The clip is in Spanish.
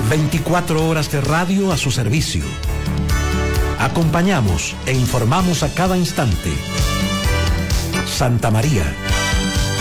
24 horas de radio a su servicio. Acompañamos e informamos a cada instante. Santa María,